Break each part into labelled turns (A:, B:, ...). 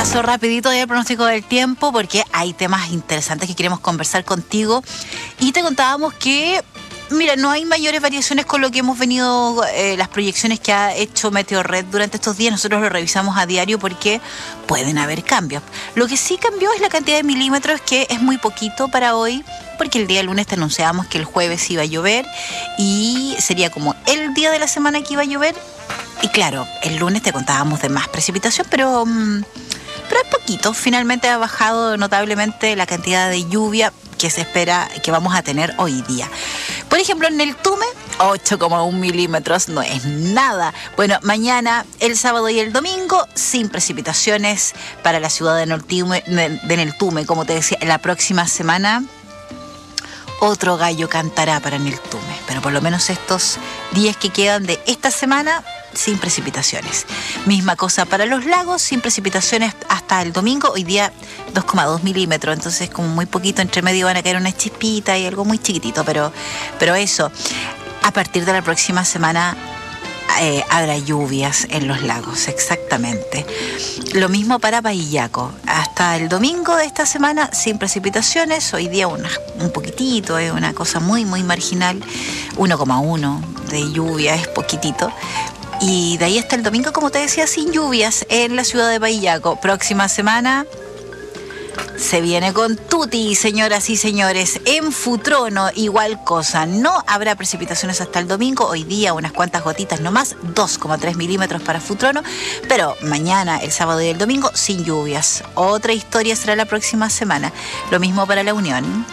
A: Repaso rapidito del pronóstico del tiempo porque hay temas interesantes que queremos conversar contigo. Y te contábamos que, mira, no hay mayores variaciones con lo que hemos venido, las proyecciones que ha hecho Meteorred durante estos días. Nosotros lo revisamos a diario porque pueden haber cambios. Lo que sí cambió es la cantidad de milímetros, que es muy poquito para hoy, porque el día lunes te anunciábamos que el jueves iba a llover y sería como el día de la semana que iba a llover. Y claro, el lunes te contábamos de más precipitación, pero es poquito. Finalmente ha bajado notablemente la cantidad de lluvia que se espera que vamos a tener hoy día. Por ejemplo, en el Tume, 8,1 milímetros, no es nada. Bueno, mañana, el sábado y el domingo, sin precipitaciones para la ciudad de Neltume. Como te decía, en la próxima semana otro gallo cantará para Neltume, pero por lo menos estos días que quedan de esta semana, sin precipitaciones. Misma cosa para los lagos, sin precipitaciones hasta el domingo. Hoy día 2,2 milímetros, entonces como muy poquito, entre medio van a caer unas chispitas y algo muy chiquitito, pero eso, a partir de la próxima semana habrá lluvias en los lagos, exactamente. Lo mismo para Pahillaco, hasta el domingo de esta semana sin precipitaciones. Hoy día un poquitito, es una cosa muy muy marginal, 1,1 de lluvia, es poquitito. Y de ahí hasta el domingo, como te decía, sin lluvias en la ciudad de Pahillaco. Próxima semana se viene con tuti, señoras y señores. En Futrono, igual cosa. No habrá precipitaciones hasta el domingo. Hoy día unas cuantas gotitas nomás, 2,3 milímetros para Futrono. Pero mañana, el sábado y el domingo, sin lluvias. Otra historia será la próxima semana. Lo mismo para La Unión.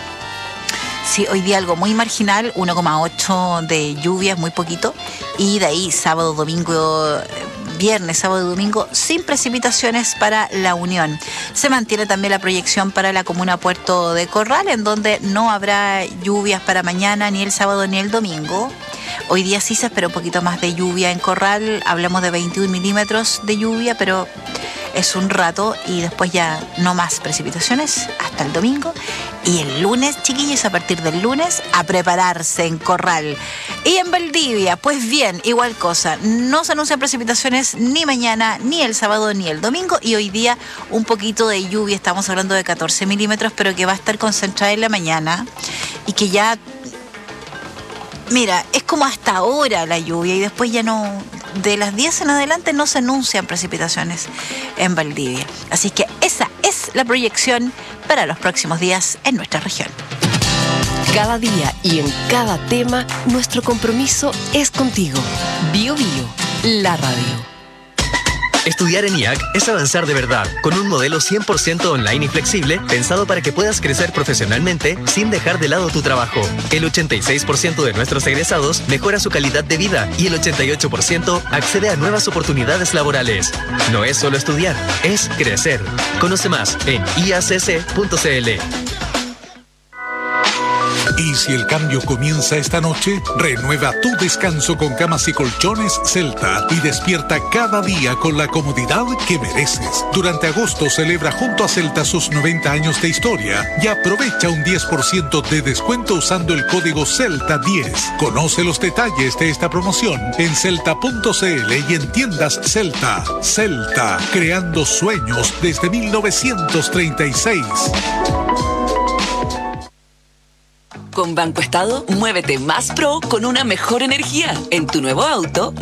A: Sí, hoy día algo muy marginal, 1,8 de lluvia, muy poquito. Y de ahí sábado, domingo, viernes, sábado y domingo, sin precipitaciones para La Unión. Se mantiene también la proyección para la comuna Puerto de Corral, en donde no habrá lluvias para mañana, ni el sábado ni el domingo. Hoy día sí se espera un poquito más de lluvia en Corral. Hablamos de 21 milímetros de lluvia, pero es un rato y después ya no más precipitaciones hasta el domingo. Y el lunes, chiquillos, a partir del lunes, a prepararse en Corral. Y en Valdivia, pues bien, igual cosa. No se anuncian precipitaciones ni mañana, ni el sábado, ni el domingo. Y hoy día un poquito de lluvia, estamos hablando de 14 milímetros, pero que va a estar concentrada en la mañana. Y que ya, mira, es como hasta ahora la lluvia y después ya no, de las 10 en adelante no se anuncian precipitaciones en Valdivia. Así que esa es la proyección para los próximos días en nuestra región.
B: Cada día y en cada tema, nuestro compromiso es contigo. Bio Bio, la radio.
C: Estudiar en IAC es avanzar de verdad, con un modelo 100% online y flexible, pensado para que puedas crecer profesionalmente sin dejar de lado tu trabajo. El 86% de nuestros egresados mejora su calidad de vida y el 88% accede a nuevas oportunidades laborales. No es solo estudiar, es crecer. Conoce más en iacc.cl.
D: Y si el cambio comienza esta noche, renueva tu descanso con camas y colchones Celta y despierta cada día con la comodidad que mereces. Durante agosto celebra junto a Celta sus 90 años de historia y aprovecha un 10% de descuento usando el código CELTA10. Conoce los detalles de esta promoción en celta.cl y en tiendas Celta. Celta, creando sueños desde 1936.
E: Con Banco Estado, muévete más pro con una mejor energía. En tu nuevo auto,